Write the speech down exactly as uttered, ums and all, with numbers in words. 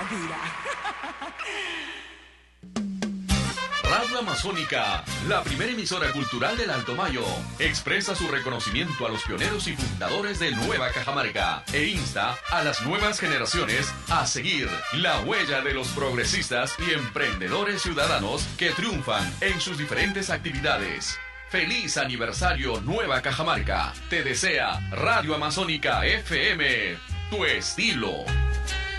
vida. Radio Amazónica, la primera emisora cultural del Alto Mayo, expresa su reconocimiento a los pioneros y fundadores de Nueva Cajamarca e insta a las nuevas generaciones a seguir la huella de los progresistas y emprendedores ciudadanos que triunfan en sus diferentes actividades. ¡Feliz aniversario Nueva Cajamarca! Te desea Radio Amazónica F M, tu estilo.